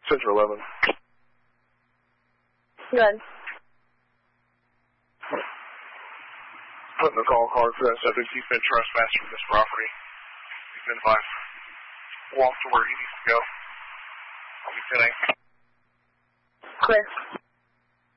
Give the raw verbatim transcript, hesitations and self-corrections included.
Central eleven. Good. Putting the call card for that subject. He's been trespassed from this property. He's been advised to walk to where he needs to go. I'll be ten eight. Clear.